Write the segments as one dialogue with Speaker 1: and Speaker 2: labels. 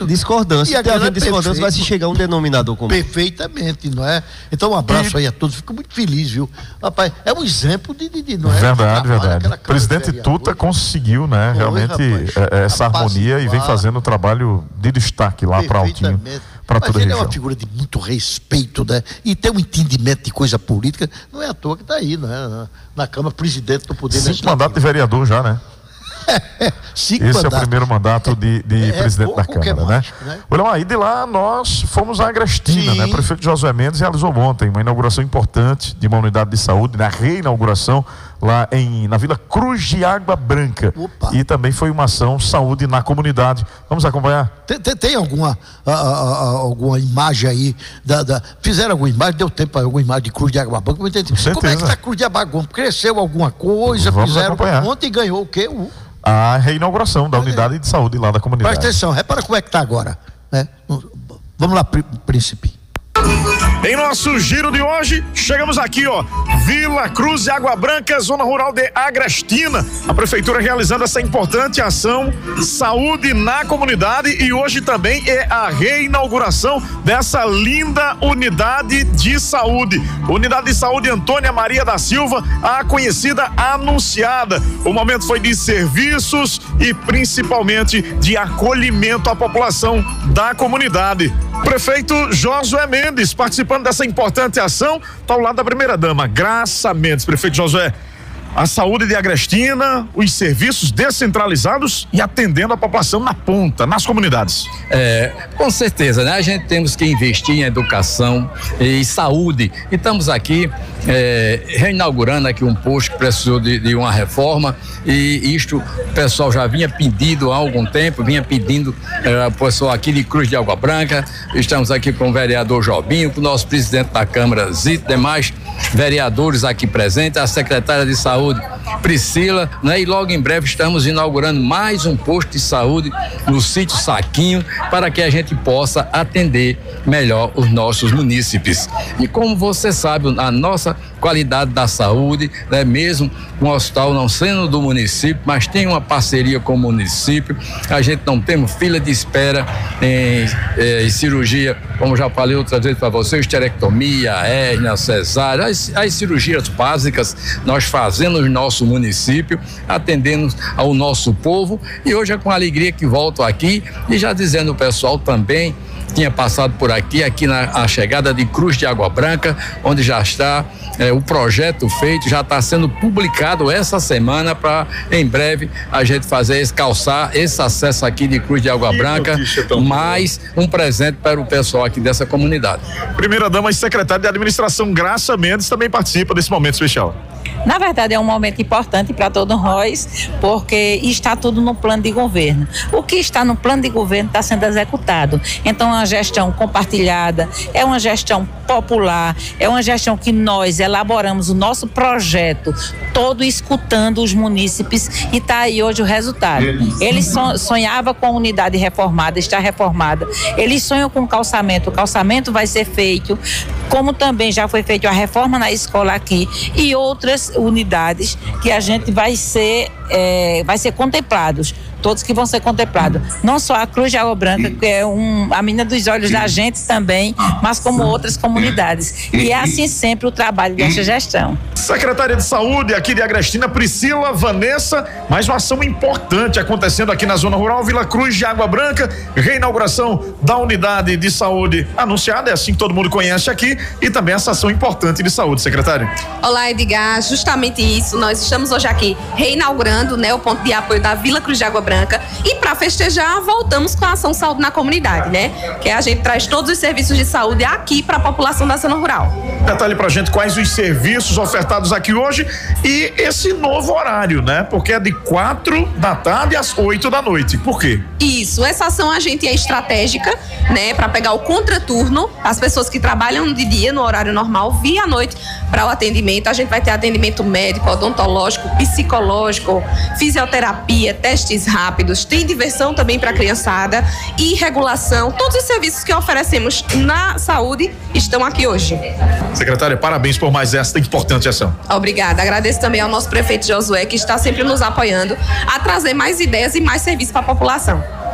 Speaker 1: perfeito.
Speaker 2: Discordância.
Speaker 1: E havendo
Speaker 2: discordância, vai se chegar a um denominador comum.
Speaker 1: Perfeitamente, não é? Então, um abraço aí a todos. Fico muito feliz, viu? Rapaz, é um exemplo de não é?
Speaker 3: Verdade. O presidente Tuta conseguiu, né? Realmente, essa harmonia e vem fazendo um trabalho de destaque lá para Altinho, para toda a região.
Speaker 1: Ele é uma figura de muito respeito, né? E tem um entendimento de coisa política. Não é à toa que está aí, né? Na Câmara, presidente do Poder Legislativo.
Speaker 3: 5 mandatos de vereador já, né? Esse é o primeiro mandato de presidente da Câmara, né? Olha aí, de lá nós fomos a Agrestina, né? O prefeito Josué Mendes realizou ontem uma inauguração importante de uma unidade de saúde, na reinauguração lá na Vila Cruz de Água Branca. Opa. E também foi uma ação saúde na comunidade. Vamos acompanhar?
Speaker 1: Tem alguma imagem aí? Fizeram alguma imagem? Deu tempo para alguma imagem de Cruz de Água Branca? Como é que está a Cruz de Água Branca? Cresceu alguma coisa?
Speaker 3: Vamos acompanhar.
Speaker 1: Ontem ganhou o quê?
Speaker 3: A reinauguração da unidade de saúde lá da comunidade.
Speaker 1: Presta atenção, repara como é que está agora, né? Vamos lá, príncipe.
Speaker 4: Em nosso giro de hoje, chegamos aqui, Vila Cruz de Água Branca, zona rural de Agrestina. A prefeitura realizando essa importante ação saúde na comunidade e hoje também é a reinauguração dessa linda unidade de saúde. Unidade de saúde Antônia Maria da Silva, a conhecida anunciada. O momento foi de serviços e principalmente de acolhimento à população da comunidade. Prefeito Josué Mendes participando dessa importante ação, está ao lado da primeira-dama, Graça Mendes. Prefeito Josué, a saúde de Agrestina, os serviços descentralizados e atendendo a população na ponta, nas comunidades.
Speaker 5: Com certeza, né? A gente temos que investir em educação e saúde. E estamos aqui reinaugurando aqui um posto que precisou de uma reforma e isto o pessoal já vinha pedindo há algum tempo, o pessoal aqui de Cruz de Água Branca. Estamos aqui com o vereador Jobinho, com o nosso presidente da Câmara Zito, demais vereadores aqui presentes, a secretária de saúde Priscila, né? E logo em breve estamos inaugurando mais um posto de saúde no sítio Saquinho para que a gente possa atender melhor os nossos munícipes. E como você sabe, a nossa qualidade da saúde, né? Mesmo com o hospital não sendo do município, mas tem uma parceria com o município, a gente não temos fila de espera em cirurgia, como já falei outras vezes para vocês, esterectomia, hérnia, cesárea, as cirurgias básicas nós fazemos no nosso município, atendendo ao nosso povo, e hoje é com alegria que volto aqui e já dizendo ao pessoal também, tinha passado por aqui na chegada de Cruz de Água Branca, onde já está o projeto feito, já está sendo publicado essa semana para em breve a gente calçar esse acesso aqui de Cruz de Água Branca, mais um presente para o pessoal aqui dessa comunidade.
Speaker 4: Primeira-dama e secretária de administração Graça Mendes também participa desse momento especial.
Speaker 6: Na verdade é um momento importante para todos nós, porque está tudo no plano de governo. O que está no plano de governo está sendo executado. Então é uma gestão compartilhada, é uma gestão popular, é uma gestão que nós elaboramos o nosso projeto todo escutando os munícipes e está aí hoje o resultado. Eles sonhavam com a unidade reformada, está reformada. Eles sonham com o calçamento vai ser feito, como também já foi feita a reforma na escola aqui e outras unidades que a gente vai ser contemplados. Todos que vão ser contemplados, não só a Cruz de Água Branca, que é a menina dos olhos da gente também, mas como outras comunidades. E é assim sempre o trabalho dessa gestão.
Speaker 4: Secretária de Saúde aqui de Agrestina, Priscila Vanessa, mais uma ação importante acontecendo aqui na zona rural, Vila Cruz de Água Branca, reinauguração da unidade de saúde anunciada, é assim que todo mundo conhece aqui, e também essa ação importante de saúde, secretária.
Speaker 7: Olá, Edgar, justamente isso, nós estamos hoje aqui reinaugurando, né, o ponto de apoio da Vila Cruz de Água Branca. E para festejar, voltamos com a ação saúde na comunidade, né? Que a gente traz todos os serviços de saúde aqui para a população da zona rural.
Speaker 4: Detalhe pra gente quais os serviços ofertados aqui hoje e esse novo horário, né? Porque é de 4 da tarde às 8 da noite. Por quê?
Speaker 7: Isso, essa ação a gente é estratégica, né? Para pegar o contraturno, as pessoas que trabalham de dia no horário normal, via noite para o atendimento. A gente vai ter atendimento médico, odontológico, psicológico, fisioterapia, testes rápidos, tem diversão também para a criançada e regulação. Todos os serviços que oferecemos na saúde estão aqui hoje.
Speaker 4: Secretária, parabéns por mais esta importante ação.
Speaker 7: Obrigada, agradeço também ao nosso prefeito Josué, que está sempre nos apoiando a trazer mais ideias e mais serviços para a população.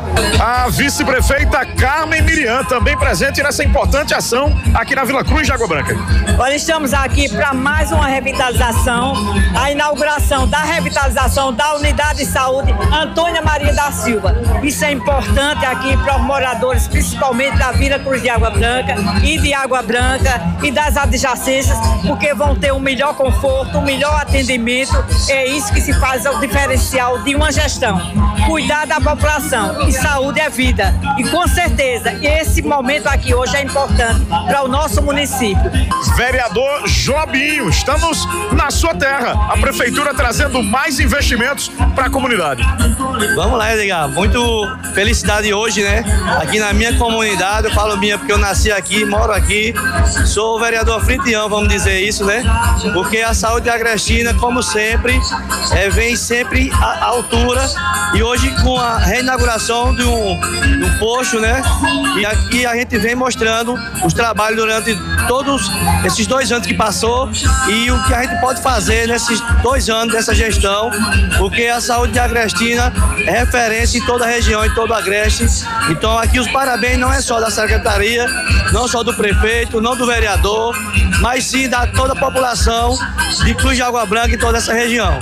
Speaker 4: A vice-prefeita Carmen Miriam, também presente nessa importante ação aqui na Vila Cruz de Água Branca.
Speaker 8: Olha, estamos aqui para mais uma revitalização, a inauguração da revitalização da Unidade de Saúde Antônia Maria da Silva. Isso é importante aqui para os moradores, principalmente da Vila Cruz de Água Branca e de Água Branca e das adjacências, porque vão ter um melhor conforto, um melhor atendimento. É isso que se faz o diferencial de uma gestão. Cuidar da população, e saúde é vida. E com certeza, esse momento aqui hoje é importante para o nosso município.
Speaker 4: Vereador Jobinho, estamos na sua terra, a prefeitura trazendo mais investimentos para a comunidade.
Speaker 9: Vamos lá, Edgar, muito felicidade hoje, né? Aqui na minha comunidade, eu falo minha porque eu nasci aqui, moro aqui, sou o vereador anfitrião, vamos dizer isso, né? Porque a saúde de Agrestina, como sempre, vem sempre à altura, e hoje com a reinauguração de um posto, né? E aqui a gente vem mostrando os trabalhos durante todos esses 2 anos que passou e o que a gente pode fazer nesses 2 anos dessa gestão, porque a saúde de Agrestina é referência em toda a região, em todo o Agreste. Então aqui os parabéns não é só da secretaria, não só do prefeito, não do vereador, mas sim da toda a população de Cruz de Água Branca e toda essa região.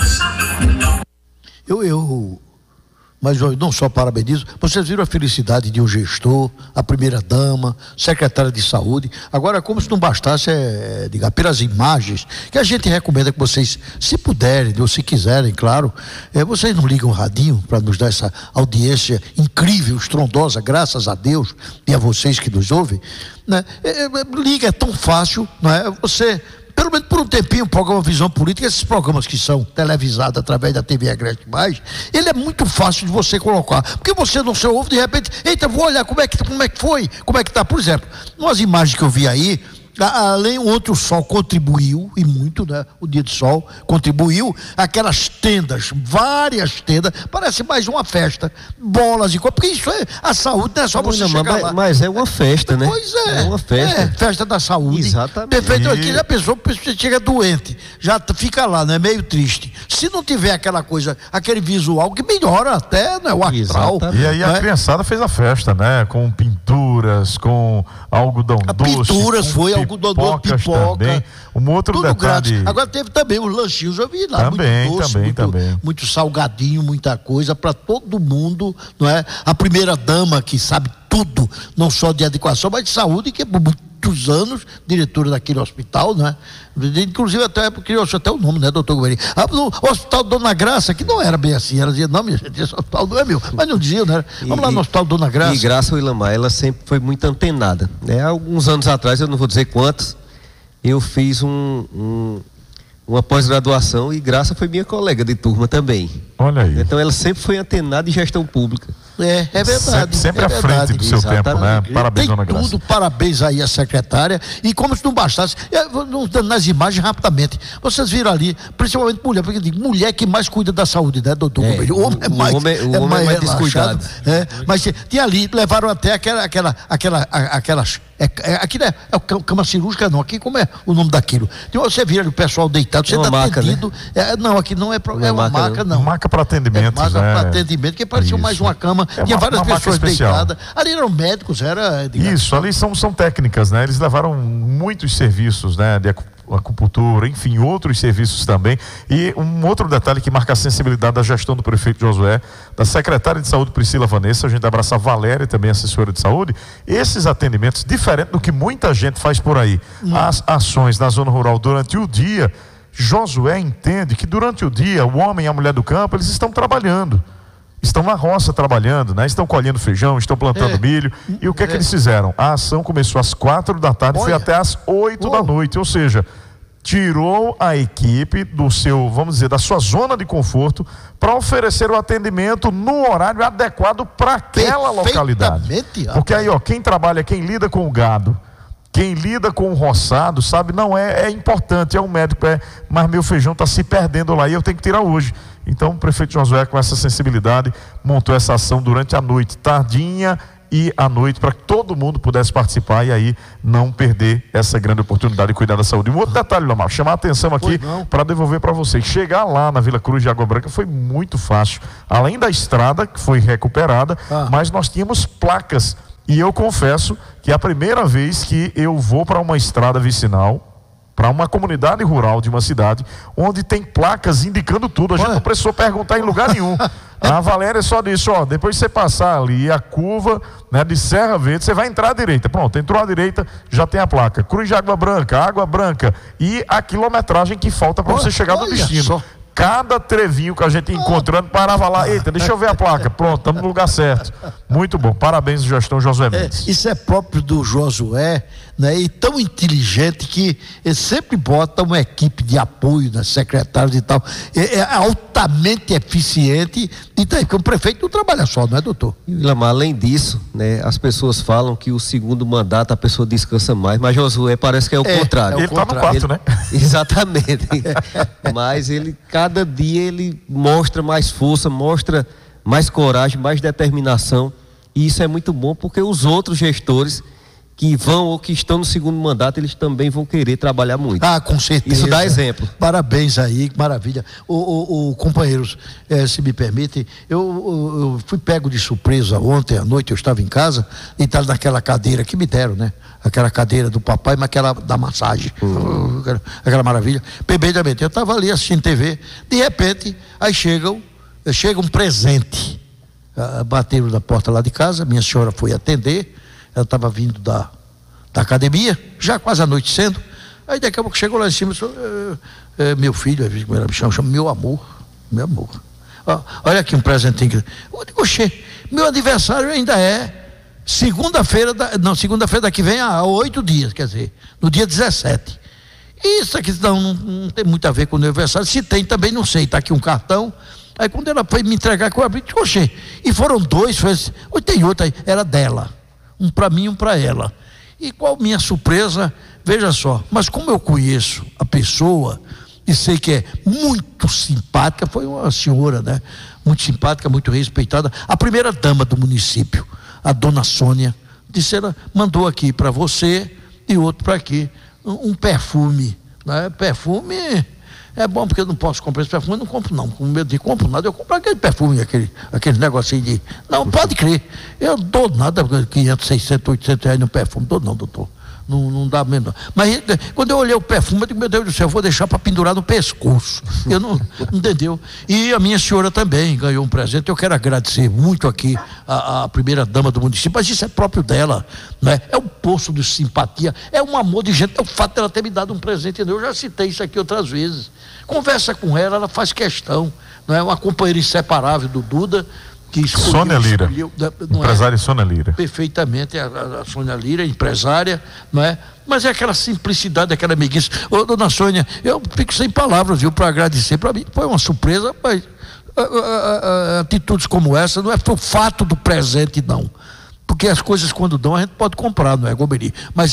Speaker 1: Mas eu não só parabenizo, vocês viram a felicidade de um gestor, a primeira-dama, secretária de saúde. Agora, como se não bastasse, diga, pelas imagens, que a gente recomenda que vocês, se puderem, ou se quiserem, claro, vocês não ligam o radinho para nos dar essa audiência incrível, estrondosa, graças a Deus e a vocês que nos ouvem, né? Liga, é tão fácil, não é? Você, pelo menos por um tempinho, o programa Visão Política, esses programas que são televisados através da TV Agreste Mais, ele é muito fácil de você colocar, porque você não se ouve, de repente, eita, vou olhar como é que foi, como é que tá, por exemplo, umas imagens que eu vi aí, além ontem o sol contribuiu, e muito, né? O dia de sol contribuiu, aquelas tendas, várias tendas, parece mais uma festa, bolas e coisas, porque isso é a saúde, não é só você chegar lá.
Speaker 2: Mas é uma festa, né?
Speaker 1: Pois é.
Speaker 2: É uma festa.
Speaker 1: Festa da saúde.
Speaker 2: Exatamente.
Speaker 1: Perfeito. Aqui já pensou, você chega doente, já fica lá, né? Meio triste. Se não tiver aquela coisa, aquele visual que melhora até, né? O astral.
Speaker 3: Exatamente. E aí a criançada fez a festa, né? Com pinturas, com algodão doce.
Speaker 1: Pinturas, foi algodão doce, pipoca.
Speaker 3: Também. Um outro
Speaker 1: tudo
Speaker 3: detalhe.
Speaker 1: Grátis. Agora teve também os lanchinhos, eu vi lá.
Speaker 3: Também,
Speaker 1: muito doce, muito salgadinho, muita coisa para todo mundo, não é? A primeira dama que sabe tudo, não só de adequação, mas de saúde, que é por muitos anos diretora daquele hospital, né? Inclusive criou até o nome, né, doutor Governi? O Hospital Dona Graça, que não era bem assim, ela dizia, não, minha gente, esse hospital não é meu, mas não dizia, né? Vamos lá no Hospital Dona Graça.
Speaker 2: E Graça Willamar, ela sempre foi muito antenada, né? Há alguns anos atrás, eu não vou dizer quantos, eu fiz uma pós-graduação e Graça foi minha colega de turma também.
Speaker 3: Olha aí.
Speaker 2: Então ela sempre foi antenada em gestão pública.
Speaker 1: É verdade.
Speaker 3: Sempre à frente do seu tempo, né? Parabéns, dona Graça.
Speaker 1: Tudo, parabéns aí à secretária. E como se não bastasse, nas imagens rapidamente, vocês viram ali, principalmente mulher, porque digo, mulher que mais cuida da saúde, né, doutor? O homem é mais descuidado. Mas tinha ali, levaram até aquelas. Aqui não é cama cirúrgica, não. Aqui, como é o nome daquilo? Então, você vira o pessoal deitado, você está atendido. Né? Não, aqui não é uma maca, não.
Speaker 3: Maca para atendimento.
Speaker 1: Maca para atendimento, que parecia mais uma cama. Tinha várias pessoas deitadas. Ali eram médicos,
Speaker 3: Isso, ali são técnicas, né? Eles levaram muitos serviços, né? De acupuntura, enfim, outros serviços também. E um outro detalhe que marca a sensibilidade da gestão do prefeito Josué, da secretária de saúde Priscila Vanessa, a gente abraça a Valéria, também assessora de saúde, esses atendimentos, diferente do que muita gente faz por aí, as ações na zona rural durante o dia, Josué entende que durante o dia, o homem e a mulher do campo, eles estão trabalhando. Estão na roça trabalhando, né? Estão colhendo feijão, estão plantando milho. E o que é que eles fizeram? A ação começou às 4 da tarde, foi até às 8 da noite. Ou seja, tirou a equipe do seu, vamos dizer, da sua zona de conforto para oferecer o atendimento no horário adequado para aquela localidade. Porque aí, ó, quem trabalha, quem lida com o gado, quem lida com o roçado, sabe, não é importante, é um médico, mas meu feijão está se perdendo lá e eu tenho que tirar hoje. Então o prefeito Josué, com essa sensibilidade, montou essa ação durante a noite, tardinha e à noite, para que todo mundo pudesse participar e aí não perder essa grande oportunidade de cuidar da saúde. Um outro detalhe, Lamar, chamar a atenção aqui para devolver para vocês. Chegar lá na Vila Cruz de Água Branca foi muito fácil. Além da estrada, que foi recuperada, mas nós tínhamos placas. E eu confesso que é a primeira vez que eu vou para uma estrada vicinal, para uma comunidade rural de uma cidade, onde tem placas indicando tudo. A gente não precisou perguntar em lugar nenhum. A Valéria só disse, depois de você passar ali a curva, né, de Serra Verde, você vai entrar à direita. Pronto, entrou à direita, já tem a placa. Cruz de Água Branca e a quilometragem que falta para você chegar no destino. Só. Cada trevinho que a gente ia encontrando, parava lá, eita, deixa eu ver a placa, pronto, estamos no lugar certo. Muito bom, parabéns, gestão Josué Mendes.
Speaker 1: Isso é próprio do Josué, né? E tão inteligente que ele sempre bota uma equipe de apoio, né, secretários e tal, é altamente eficiente, e daí, porque o prefeito não trabalha só, não é, doutor?
Speaker 2: Lamar, além disso, né, as pessoas falam que o segundo mandato a pessoa descansa mais, mas Josué parece que é o contrário.
Speaker 3: Ele está no quarto, né?
Speaker 2: Exatamente. Mas ele, cada dia ele mostra mais força, mostra mais coragem, mais determinação, e isso é muito bom porque os outros gestores que vão ou que estão no segundo mandato, eles também vão querer trabalhar muito.
Speaker 1: Com certeza.
Speaker 2: Isso dá exemplo.
Speaker 1: Parabéns aí, que maravilha. Companheiros, se me permitem, eu fui pego de surpresa ontem à noite, eu estava em casa, deitado naquela cadeira que me deram, né? Aquela cadeira do papai, mas aquela da massagem. Aquela maravilha. Perfeitamente. Eu estava ali assistindo TV, de repente, aí chega um presente. Bateram na porta lá de casa, minha senhora foi atender. Ela estava vindo da academia, já quase anoitecendo. Aí daqui a pouco chegou lá em cima, meu filho, ela me chama meu amor. Olha aqui um presentinho. Eu digo, meu aniversário ainda é segunda-feira daqui vem há 8 dias, quer dizer, no dia 17. Isso aqui não tem muito a ver com o aniversário, se tem também não sei, está aqui um cartão. Aí quando ela foi me entregar, que eu abri, digo, e foram 2, tem outro aí, era dela. Um para mim e um para ela. E qual minha surpresa, veja só, mas como eu conheço a pessoa e sei que é muito simpática, foi uma senhora, né? Muito simpática, muito respeitada, a primeira dama do município, a dona Sônia, disse, ela mandou aqui para você e outro para aqui, um perfume, né? Perfume é bom porque eu não posso comprar esse perfume, eu não compro não, com medo de comprar nada, eu compro aquele perfume, aquele negocinho de, não, pode crer, eu dou nada, 500, 600, 800 reais no perfume, dou não, doutor, não dá mesmo, mas quando eu olhei o perfume, eu digo, meu Deus do céu, eu vou deixar para pendurar no pescoço, eu não entendeu, e a minha senhora também ganhou um presente, eu quero agradecer muito aqui a primeira dama do município, mas isso é próprio dela, né? É um poço de simpatia, é um amor de gente, é o fato dela ter me dado um presente, eu já citei isso aqui outras vezes, conversa com ela faz questão, não é? Uma companheira inseparável do Duda, que escolheu,
Speaker 3: Sônia Lira, empresária Sônia Lira.
Speaker 1: Perfeitamente, a Sônia Lira, empresária, não é? Mas é aquela simplicidade, aquela amiguice. Ô, dona Sônia, eu fico sem palavras, viu, para agradecer, para mim foi uma surpresa, mas atitudes como essa não é o fato do presente, não. Porque as coisas quando dão a gente pode comprar, não é, Gomeri? Mas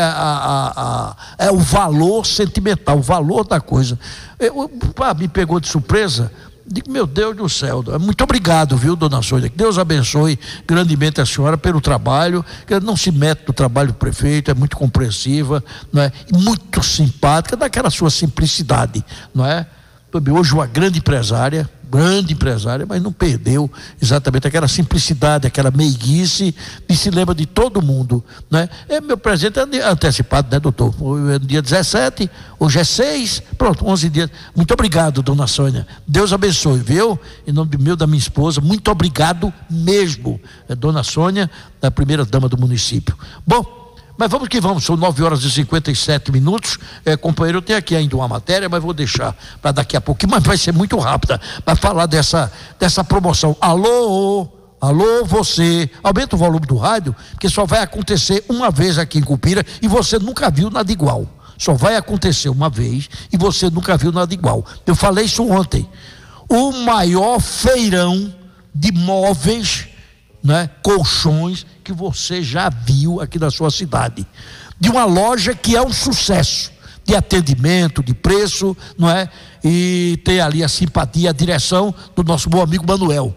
Speaker 1: é o valor sentimental, o valor da coisa. Me pegou de surpresa, digo, meu Deus do céu, muito obrigado, viu, dona Sônia, que Deus abençoe grandemente a senhora pelo trabalho, que ela não se mete no trabalho do prefeito, é muito compreensiva, não é? Muito simpática, daquela sua simplicidade, não é? Hoje uma grande empresária, mas não perdeu exatamente aquela simplicidade, aquela meiguice, e se lembra de todo mundo, né? Meu presente é antecipado, né, doutor? No dia 17, hoje é 6, pronto, 11 dias. Muito obrigado, dona Sônia. Deus abençoe, viu? Em nome meu, da minha esposa, muito obrigado mesmo, dona Sônia, da primeira dama do município. Bom, mas vamos que vamos, são 9h57. Companheiro, eu tenho aqui ainda uma matéria, mas vou deixar para daqui a pouquinho, mas vai ser muito rápida, para falar dessa promoção. Alô, você, aumenta o volume do rádio, porque só vai acontecer uma vez aqui em Cupira e você nunca viu nada igual. Só vai acontecer uma vez e você nunca viu nada igual. Eu falei isso ontem. O maior feirão de móveis, né, colchões que você já viu aqui na sua cidade, de uma loja que é um sucesso de atendimento, de preço, não é? E tem ali a simpatia, a direção do nosso bom amigo Manuel.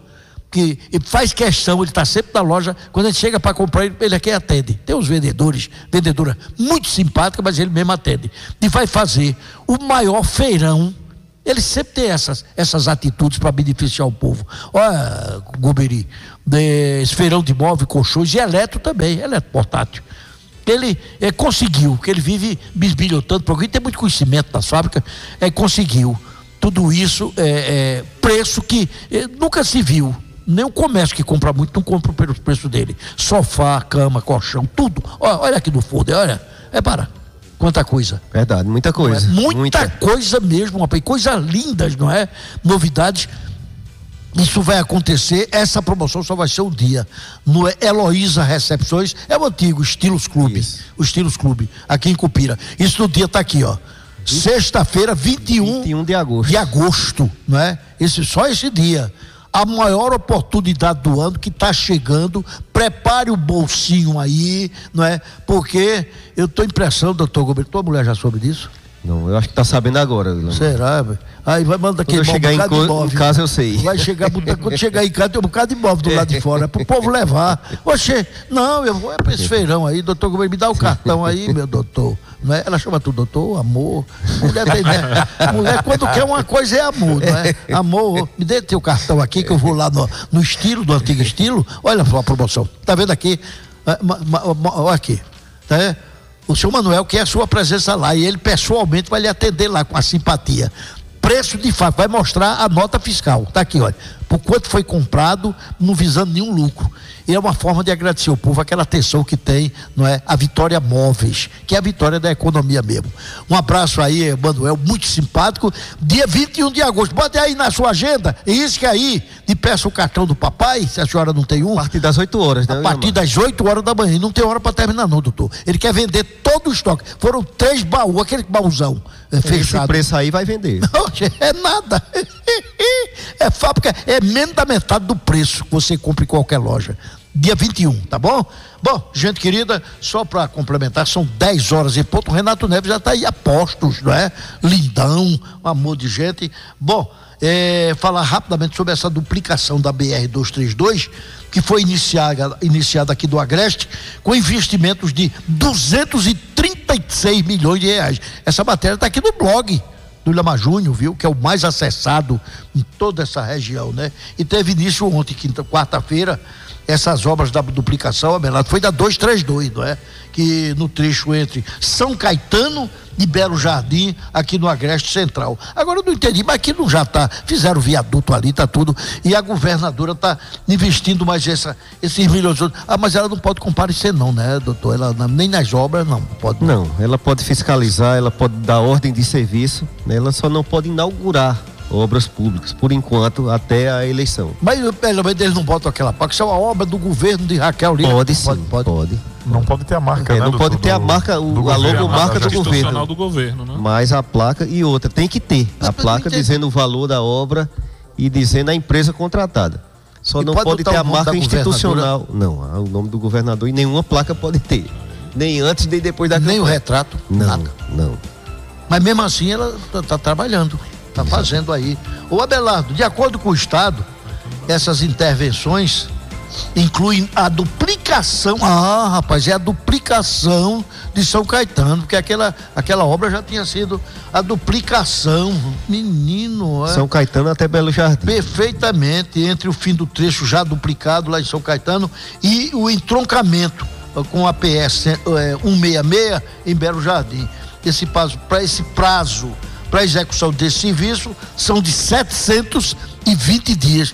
Speaker 1: que faz questão, ele está sempre na loja, quando a gente chega para comprar, ele aqui atende. Tem uns vendedora muito simpática, mas ele mesmo atende. E vai fazer o maior feirão. Ele sempre tem essas atitudes para beneficiar o povo. Olha, Goberi, esse feirão de móvel, colchões e eletro também, eletro portátil. Ele conseguiu, que ele vive bisbilhotando, porque ele tem muito conhecimento das fábricas, conseguiu. Tudo isso preço que nunca se viu. Nem o comércio que compra muito não compra pelos preços dele. Sofá, cama, colchão, tudo. Olha aqui no fundo, olha. Para. Quanta coisa.
Speaker 2: Verdade, muita coisa.
Speaker 1: Muita coisa mesmo, rapaz. Coisas lindas, não é? Novidades. Isso vai acontecer, essa promoção só vai ser um dia. No Heloísa Recepções, é o antigo Estilos Clube. Isso. O Estilos Clube, aqui em Cupira. Isso no dia tá aqui, ó. Sexta-feira, 21 de agosto, não é? Só esse dia. A maior oportunidade do ano que está chegando. Prepare o bolsinho aí, não é? Porque eu estou impressão, doutor Gomes, tua mulher já soube disso?
Speaker 2: Não, eu acho que está sabendo agora.
Speaker 1: Será? Aí vai mandar aquele
Speaker 2: chegar em casa eu sei.
Speaker 1: Vai chegar, quando chegar em casa tem um bocado de imóvel do lado de fora, é pro povo levar. Oxê, não, eu vou para esse feirão aí, doutor Gomes, me dá o cartão aí, meu doutor. Não é? Ela chama tu doutor, amor. Mulher quando quer uma coisa é amor, não é? Amor, me dê teu cartão aqui que eu vou lá no estilo, do antigo estilo. Olha a promoção, tá vendo aqui? Olha aqui, tá? O senhor Manuel quer a sua presença lá e ele pessoalmente vai lhe atender lá com a simpatia. Preço de fato, vai mostrar a nota fiscal, tá aqui, olha, por quanto foi comprado, não visando nenhum lucro. E é uma forma de agradecer ao povo aquela atenção que tem, não é? A Vitória Móveis, que é a vitória da economia mesmo. Um abraço aí, Manuel, muito simpático. Dia 21 de agosto, bota aí na sua agenda, isque aí, de peça o cartão do papai, se a senhora não tem um.
Speaker 2: A partir das 8 horas, né?
Speaker 1: A partir das 8 horas da manhã, e não tem hora para terminar não, doutor. Ele quer vender todo o estoque. Foram 3 baús, aquele baúzão fechado.
Speaker 2: Esse preço aí vai vender.
Speaker 1: Não, é nada. É fábrica, é menos da metade do preço que você compra em qualquer loja. Dia 21, tá bom? Bom, gente querida, só para complementar, são 10 horas e ponto. O Renato Neves já está aí a postos, não é? Lindão, um amor de gente. Bom, falar rapidamente sobre essa duplicação da BR-232, que foi iniciada aqui do Agreste, com investimentos de 236 milhões de reais. Essa matéria está aqui no blog do Lama Júnior, viu? Que é o mais acessado em toda essa região, né? E teve início ontem, quarta-feira, essas obras da duplicação, Abelardo, foi da 232, não é? Que no trecho entre São Caetano e Belo Jardim, aqui no Agreste Central. Agora eu não entendi, mas aqui não já está, fizeram o viaduto ali, tá tudo, e a governadora está investindo mais esses milhões. Mas ela não pode comparecer não, né, doutor? Ela nem nas obras não pode.
Speaker 2: Não, ela pode fiscalizar, ela pode dar ordem de serviço, né? Ela só não pode inaugurar obras públicas, por enquanto, até a eleição.
Speaker 1: Mas pelo menos eles não botam aquela placa, isso é uma obra do governo de Raquel Lira.
Speaker 2: Pode sim, pode.
Speaker 3: Não pode ter a marca, né?
Speaker 2: Não pode ter a marca, a logomarca do governo.
Speaker 10: Do governo, né?
Speaker 2: Mas a placa e outra, tem que ter a placa dizendo o valor da obra e dizendo a empresa contratada. Só não pode ter a marca institucional. Não, o nome do governador e nenhuma placa pode ter. Nem antes, nem depois da campanha.
Speaker 1: Nem o retrato, nada.
Speaker 2: Não.
Speaker 1: Mas mesmo assim ela está trabalhando. Está fazendo aí. Ô Abelardo, de acordo com o Estado, essas intervenções incluem a duplicação. Rapaz, é a duplicação de São Caetano, porque aquela obra já tinha sido a duplicação. Menino,
Speaker 2: São Caetano até Belo Jardim.
Speaker 1: Perfeitamente, entre o fim do trecho já duplicado lá em São Caetano e o entroncamento com a PS 166 em Belo Jardim. Esse prazo para execução desse serviço são de 720 dias.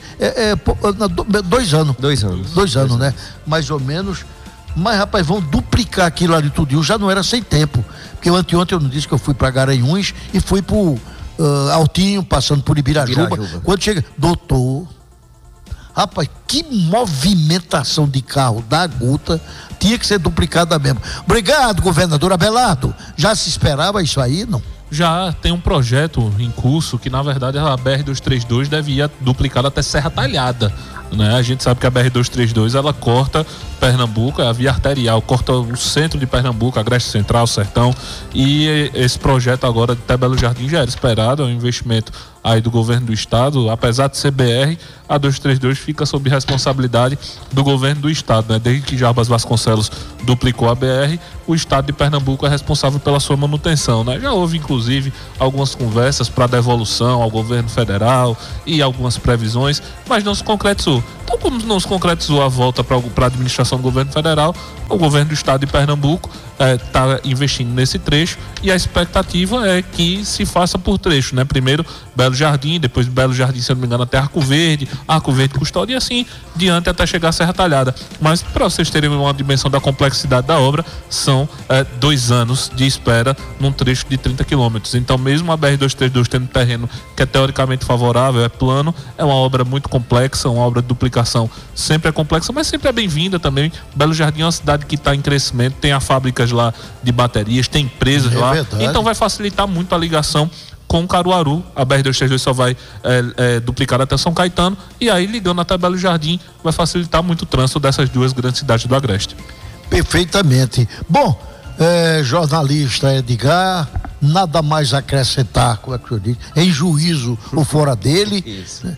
Speaker 1: 2 anos.
Speaker 2: 2 anos.
Speaker 1: 2 anos, né? Mais ou menos. Mas, rapaz, vão duplicar aquilo ali tudo. Já não era sem tempo. Porque anteontem eu não disse que eu fui para Garanhuns e fui pro Altinho, passando por Ibirajuba. Quando chega, doutor, rapaz, que movimentação de carro da Guta, tinha que ser duplicada mesmo. Obrigado, governador Abelardo. Já se esperava isso aí, não?
Speaker 10: Já tem um projeto em curso que, na verdade, a BR-232 deve ir duplicada até Serra Talhada, né? A gente sabe que a BR-232 ela corta Pernambuco, é a via arterial, corta o centro de Pernambuco, Agreste Central, Sertão, e esse projeto agora até Belo Jardim já era esperado, é um investimento aí do governo do estado, apesar de ser BR, a 232 fica sob responsabilidade do governo do estado, né? Desde que Jarbas Vasconcelos duplicou a BR, o estado de Pernambuco é responsável pela sua manutenção, né? Já houve inclusive algumas conversas para devolução ao governo federal e algumas previsões, mas não se concretizou. Então, como não se concretizou a volta para a administração do governo federal, o governo do estado de Pernambuco está investindo nesse trecho e a expectativa é que se faça por trecho, né? Primeiro Belo Jardim, depois Belo Jardim, se eu não me engano, até Arco Verde Custódia e assim diante até chegar a Serra Talhada. Mas para vocês terem uma dimensão da complexidade da obra, são 2 anos de espera num trecho de 30 quilômetros. Então, mesmo a BR-232 tendo terreno que é teoricamente favorável, é plano, é uma obra muito complexa, uma obra de duplicação sempre é complexa, mas sempre é bem-vinda também. Belo Jardim é uma cidade que está em crescimento, tem as fábricas lá de baterias, tem empresas lá, verdade. Então vai facilitar muito a ligação com Caruaru. A BR-232 só vai duplicar até São Caetano e aí ligando até Belo Jardim vai facilitar muito o trânsito dessas 2 grandes cidades do Agreste.
Speaker 1: Perfeitamente. Bom, jornalista Edgar, nada mais acrescentar, como é que o senhor diz, em juízo ou fora dele. Isso.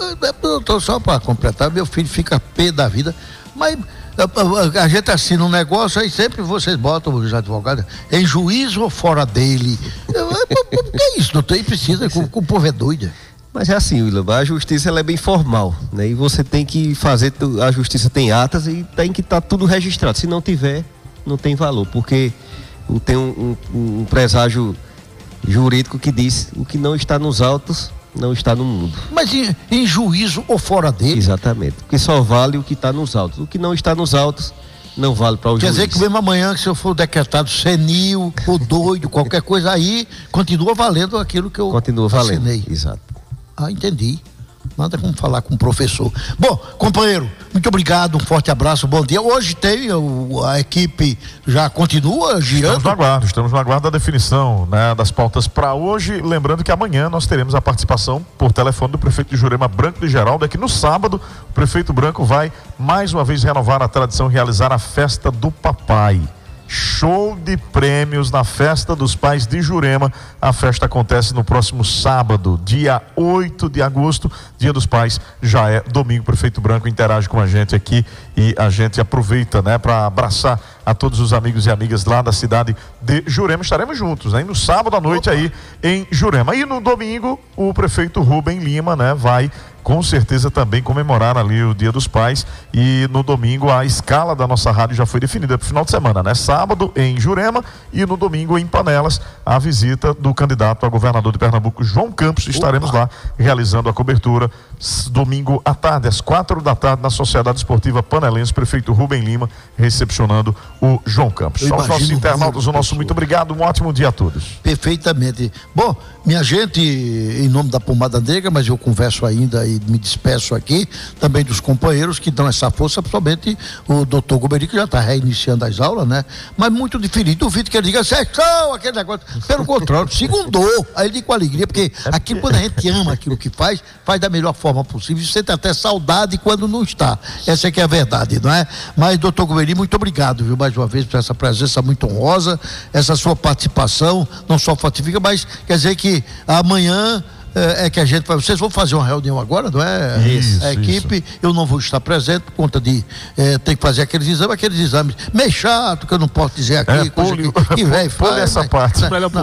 Speaker 1: Só para completar, meu filho fica pé da vida, mas a gente assina um negócio, aí sempre vocês botam os advogados em juízo ou fora dele. É isso, doutor, aí precisa, o povo é doido.
Speaker 2: Mas é assim, William, a justiça ela é bem formal, né? E você tem que fazer, a justiça tem atas e tem que estar tudo registrado. Se não tiver, não tem valor, porque tem um presságio jurídico que diz: o que não está nos autos não está no mundo.
Speaker 1: Mas em juízo ou fora dele?
Speaker 2: Exatamente, porque só vale o que está nos autos. O que não está nos autos não vale para o juiz.
Speaker 1: Quer dizer que mesmo amanhã, se eu for decretado senil ou doido, qualquer coisa aí, continua valendo aquilo que eu assinei.
Speaker 2: Exato.
Speaker 1: Ah, entendi. Nada como falar com o professor. Bom, companheiro, muito obrigado, um forte abraço, bom dia. Hoje tem a equipe, já continua girando?
Speaker 3: Estamos no aguardo da definição, né, das pautas para hoje. Lembrando que amanhã nós teremos a participação por telefone do prefeito de Jurema, Branco de Geraldo. É que no sábado o prefeito Branco vai mais uma vez renovar a tradição, realizar a festa do papai. Show de prêmios na Festa dos Pais de Jurema. A festa acontece no próximo sábado, dia 8 de agosto, Dia dos Pais, já é domingo. O prefeito Branco interage com a gente aqui e a gente aproveita, né, para abraçar a todos os amigos e amigas lá da cidade de Jurema. Estaremos juntos, né, no sábado à noite aí em Jurema. E no domingo o prefeito Rubem Lima, né, vai com certeza também comemorar ali o Dia dos Pais. E no domingo a escala da nossa rádio já foi definida para o final de semana, né? Sábado em Jurema e no domingo em Panelas, a visita do candidato a governador de Pernambuco, João Campos. Estaremos lá realizando a cobertura domingo à tarde, às 4 da tarde, na Sociedade Esportiva Panelense, prefeito Rubem Lima recepcionando o João Campos. Aos nossos internautas, o nosso muito obrigado, um ótimo dia a todos.
Speaker 1: Perfeitamente. Bom, minha gente, em nome da Pomada Negra, mas eu converso ainda e me despeço aqui, também dos companheiros que dão essa força, principalmente o doutor Goberi, que já está reiniciando as aulas, né? Mas muito diferente, duvido que ele diga, sextou, aquele negócio, pelo contrário, segundou, aí ele diz com alegria, porque aquilo, quando a gente ama aquilo que faz da melhor forma possível, você tem até saudade quando não está, essa é que é a verdade, não é? Mas, doutor Goberi, muito obrigado, viu, mais uma vez, por essa presença muito honrosa, essa sua participação, não só fortifica, mas quer dizer que amanhã é que a gente vai, vocês vão fazer uma reunião agora, não é?
Speaker 3: Isso,
Speaker 1: a equipe,
Speaker 3: isso.
Speaker 1: Eu não vou estar presente por conta de ter que fazer aqueles exames meio chato, que eu não posso dizer aqui, coisa que velho faz.
Speaker 3: Essa parte.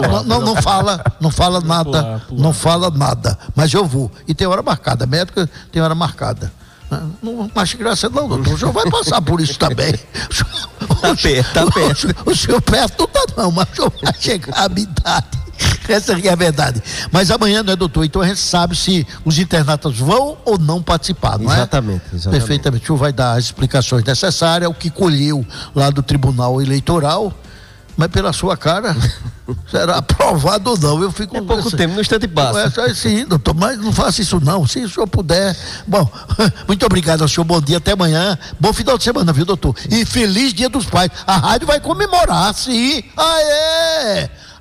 Speaker 1: Não fala nada, não fala nada, mas eu vou, e tem hora marcada, a médica tem hora marcada. Não acho graça não, doutor, o senhor vai passar por isso também.
Speaker 2: Tá perto.
Speaker 1: O senhor perto não tá não, mas o senhor vai chegar à idade. Essa aqui é a verdade. Mas amanhã, não é, doutor? Então a gente sabe se os internatas vão ou não participar, não é?
Speaker 2: Exatamente.
Speaker 1: Perfeitamente. O senhor vai dar as explicações necessárias, o que colheu lá do Tribunal Eleitoral, mas pela sua cara, será aprovado ou não? Eu fico
Speaker 2: com pouco tempo, no instante passa.
Speaker 1: Sim, doutor, mas não faça isso não, se o senhor puder. Bom, muito obrigado ao senhor, bom dia, até amanhã, bom final de semana, viu, doutor? E feliz Dia dos Pais. A rádio vai comemorar, sim. Aê!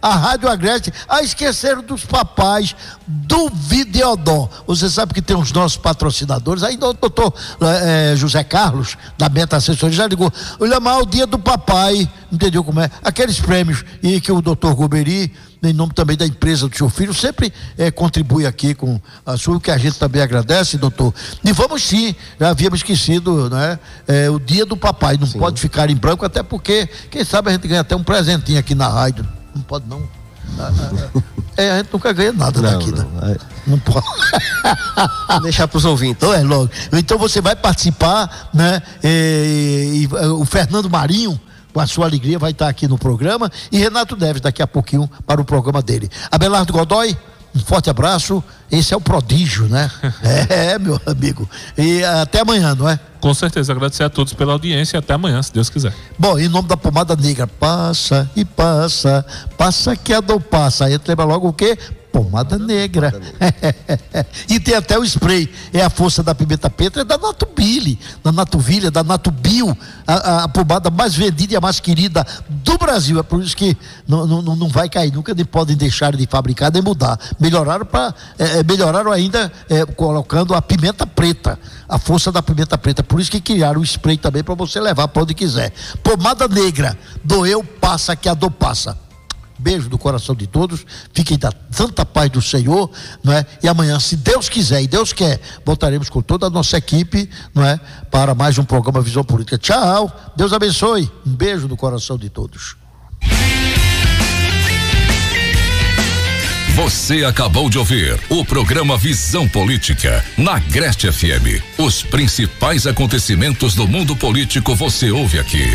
Speaker 1: a Rádio Agreste. Esqueceram dos papais do Videodó. Você sabe que tem os nossos patrocinadores. Ainda o doutor José Carlos, da Meta Assessoria, já ligou. Olha mal, o dia do papai, entendeu como é? Aqueles prêmios, e que o doutor Goberi, em nome também da empresa do seu filho, sempre contribui aqui com a sua, que a gente também agradece, doutor. E vamos sim, já havíamos esquecido, né? O dia do papai, não pode ficar em branco, até porque, quem sabe a gente ganha até um presentinho aqui na rádio. Não pode não. A gente nunca ganha nada daqui, né? Não pode.
Speaker 2: Deixar para os ouvintes.
Speaker 1: Logo. Então você vai participar, né? E o Fernando Marinho, com a sua alegria, vai estar aqui no programa, e Renato Neves daqui a pouquinho para o programa dele. Abelardo Godoy, um forte abraço. Esse é o prodígio, né? Meu amigo. E até amanhã, não é?
Speaker 10: Com certeza, agradecer a todos pela audiência e até amanhã, se Deus quiser.
Speaker 1: Bom, em nome da Pomada Negra, passa e passa, passa que a dor passa. Aí a gente lembra logo o quê? Pomada Negra. E tem até o spray, é a força da pimenta preta, é da Natubili, da Natuvilha, da Natubio, a pomada mais vendida e a mais querida do Brasil. É por isso que não vai cair nunca, nem podem deixar de fabricar, nem mudar. Melhoraram ainda colocando a pimenta preta, a força da pimenta preta. Por isso que criaram o spray também para você levar para onde quiser. Pomada Negra, doeu, passa que a dor passa. Beijo do coração de todos, fiquem da santa paz do Senhor, não é? E amanhã, se Deus quiser e Deus quer, voltaremos com toda a nossa equipe, não é? Para mais um programa Visão Política. Tchau, Deus abençoe, um beijo do coração de todos.
Speaker 11: Você acabou de ouvir o programa Visão Política na Agreste FM. Os principais acontecimentos do mundo político você ouve aqui.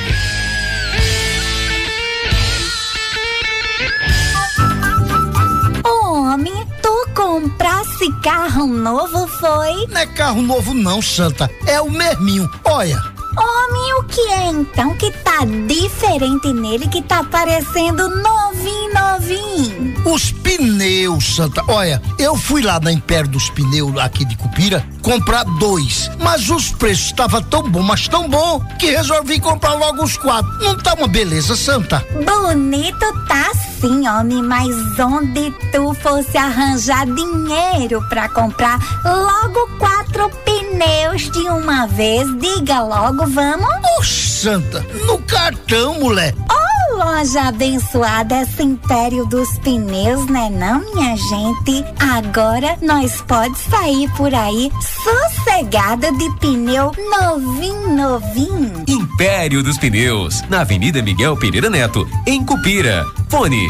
Speaker 12: Tu comprasse carro novo, foi?
Speaker 1: Não é carro novo não, Santa, é o mesminho, olha.
Speaker 12: Homem, o que é então que tá diferente nele, que tá parecendo novinho?
Speaker 1: Os pneus, Santa, olha, eu fui lá na Império dos Pneus aqui de Cupira comprar 2, mas os preços estavam tão bom, mas tão bom, que resolvi comprar logo os 4. Não tá uma beleza, Santa?
Speaker 12: Bonito tá sim, homem, mas onde tu fosse arranjar dinheiro pra comprar logo 4 pneus de uma vez, diga logo, vamos?
Speaker 1: Santa, no cartão, mulher.
Speaker 12: Loja abençoada, esse Império dos Pneus, né não, minha gente? Agora nós pode sair por aí sossegada de pneu novinho.
Speaker 13: Império dos Pneus, na Avenida Miguel Pereira Neto, em Cupira. Fone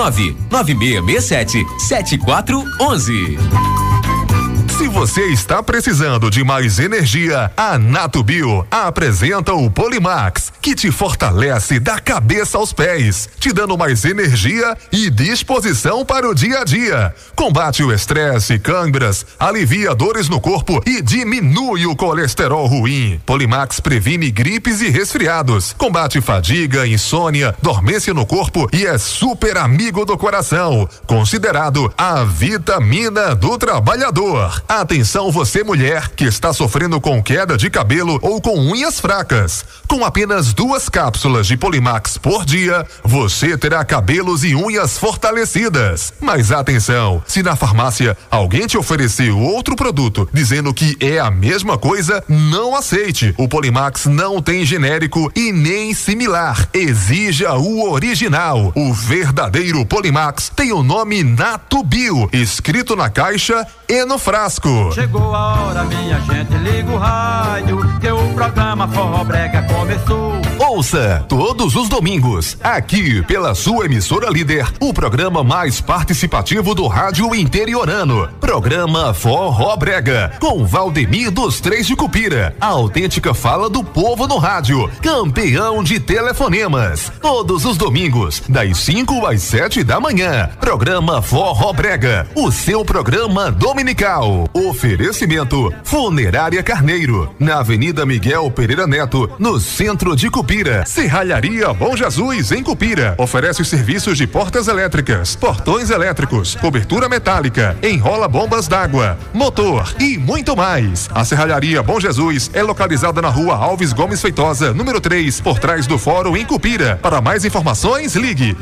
Speaker 13: 99667-7411.
Speaker 14: Se você está precisando de mais energia, a Natubio apresenta o Polimax, que te fortalece da cabeça aos pés, te dando mais energia e disposição para o dia a dia. Combate o estresse, câimbras, alivia dores no corpo e diminui o colesterol ruim. Polimax previne gripes e resfriados, combate fadiga, insônia, dormência no corpo e é super amigo do coração. Considerado a vitamina do trabalhador. Atenção você mulher que está sofrendo com queda de cabelo ou com unhas fracas. Com apenas 2 cápsulas de Polimax por dia, você terá cabelos e unhas fortalecidas. Mas atenção, se na farmácia alguém te ofereceu outro produto dizendo que é a mesma coisa, não aceite. O Polimax não tem genérico e nem similar. Exija o original. O verdadeiro Polimax tem o nome Natubio, escrito na caixa e no frasco.
Speaker 15: Chegou a hora, minha gente, liga o rádio, que o programa Forró Brega começou.
Speaker 14: Ouça todos os domingos, aqui pela sua emissora líder, o programa mais participativo do rádio interiorano. Programa Forró Brega, com Valdemir dos Três de Cupira. A autêntica fala do povo no rádio, campeão de telefonemas. Todos os domingos, das 5 às 7 da manhã. Programa Forró Brega, o seu programa dominical. Oferecimento Funerária Carneiro, na Avenida Miguel Pereira Neto, no centro de Cupira. Cupira. Serralharia Bom Jesus, em Cupira. Oferece os serviços de portas elétricas, portões elétricos, cobertura metálica, enrola bombas d'água, motor e muito mais. A Serralharia Bom Jesus é localizada na rua Alves Gomes Feitosa, número 3, por trás do Fórum, em Cupira. Para mais informações, ligue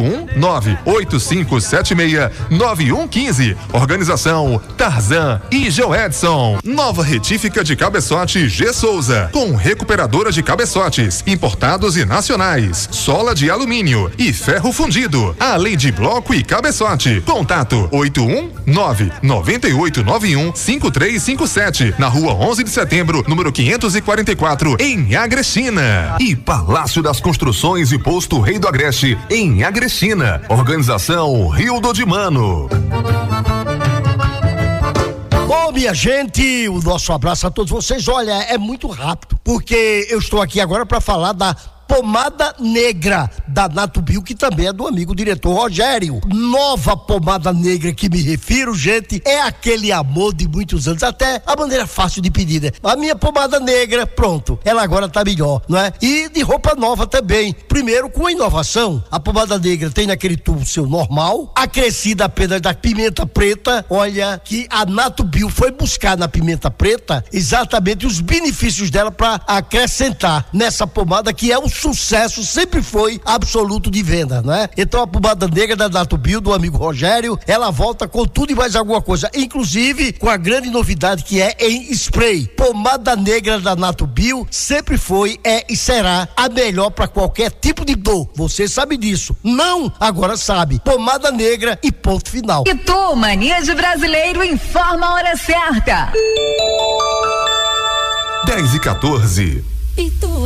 Speaker 14: 819-8576-9115. Organização Tarzan e Joedson. Nova retífica de cabeçote G. Souza, com recuperadora de cabeçotes, importados e nacionais, sola de alumínio e ferro fundido, além de bloco e cabeçote. Contato 819-9891-5357, na rua 11 de setembro, número 544, em Agrestina. E Palácio das Construções e Posto Rei do Agreste, em Agrestina. Organização Rio do Dimano.
Speaker 16: Bom, minha gente, o nosso abraço a todos vocês. Olha, é muito rápido, porque eu estou aqui agora para falar da pomada negra da Natubio, que também é do amigo diretor Rogério. Nova pomada negra que me refiro, gente, é aquele amor de muitos anos, até a maneira fácil de pedir, né? A minha pomada negra, pronto, ela agora tá melhor, não é? E de roupa nova também. Primeiro, com a inovação, a pomada negra tem naquele tubo seu normal, acrescida apenas da pimenta preta. Olha que a Natubio foi buscar na pimenta preta exatamente os benefícios dela para acrescentar nessa pomada, que é um sucesso, sempre foi absoluto de venda, né? Então a pomada negra da Natubio, do amigo Rogério, ela volta com tudo e mais alguma coisa, inclusive com a grande novidade que é em spray. Pomada negra da Natubio sempre foi, é e será a melhor para qualquer tipo de dor. Você sabe disso? Não? Agora sabe. Pomada negra e ponto final.
Speaker 17: E tu, Mania de Brasileiro, informa a hora certa.
Speaker 14: 10:14.